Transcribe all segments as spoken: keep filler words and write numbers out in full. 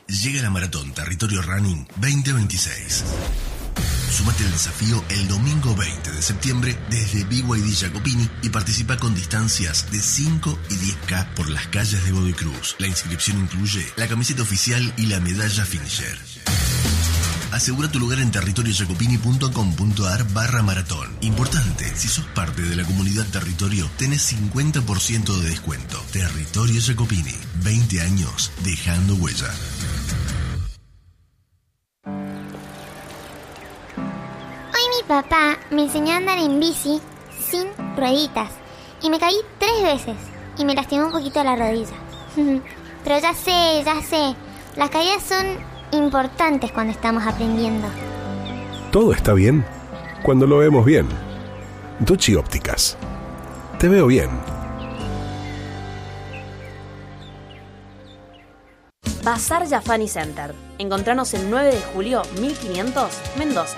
llega la Maratón Territorio Running veinte veintiséis. Sumate al desafío el domingo veinte de septiembre desde B Y D Jacopini y participa con distancias de cinco y diez kilómetros por las calles de Godoy Cruz. La inscripción incluye la camiseta oficial y la medalla finisher. Asegura tu lugar en territoriojacopini.com.ar barra maratón. Importante, si sos parte de la comunidad Territorio, tenés cincuenta por ciento de descuento. Territorio Jacopini, veinte años dejando huella. Papá me enseñó a andar en bici sin rueditas y me caí tres veces y me lastimó un poquito la rodilla. Pero ya sé, ya sé, las caídas son importantes cuando estamos aprendiendo. Todo está bien cuando lo vemos bien. Dochi Ópticas. Te veo bien. Bazar Yafani Center. Encontranos el nueve de julio mil quinientos, Mendoza.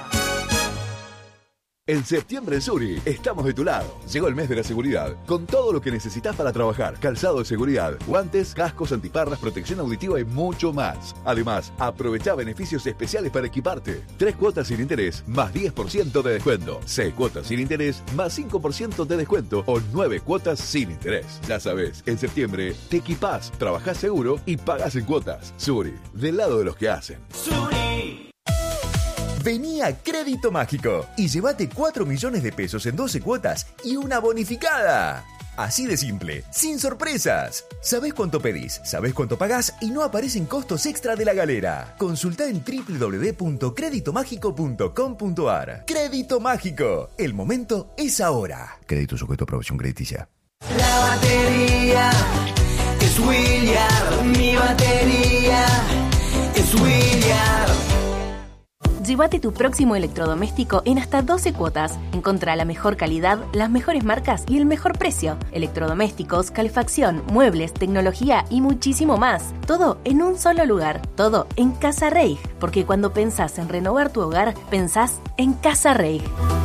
En septiembre en Suri estamos de tu lado. Llegó el mes de la seguridad, con todo lo que necesitas para trabajar. Calzado de seguridad, guantes, cascos, antiparras, protección auditiva y mucho más. Además, aprovecha beneficios especiales para equiparte. Tres cuotas sin interés, más diez por ciento de descuento. Seis cuotas sin interés, más cinco por ciento de descuento. O nueve cuotas sin interés. Ya sabes, en septiembre te equipás, trabajás seguro y pagás en cuotas. Suri, del lado de los que hacen. Suri. Vení a Crédito Mágico y llévate cuatro millones de pesos en doce cuotas y una bonificada. Así de simple, sin sorpresas. Sabés cuánto pedís, sabés cuánto pagás y no aparecen costos extra de la galera. Consultá en doble u doble u doble u punto crédito mágico punto com punto a r. Crédito Mágico, el momento es ahora. Crédito sujeto a aprobación crediticia. La batería es Williard, mi batería es Williard. Llévate tu próximo electrodoméstico en hasta doce cuotas. Encontrá la mejor calidad, las mejores marcas y el mejor precio. Electrodomésticos, calefacción, muebles, tecnología y muchísimo más. Todo en un solo lugar. Todo en Casa Reig. Porque cuando pensás en renovar tu hogar, pensás en Casa Reig.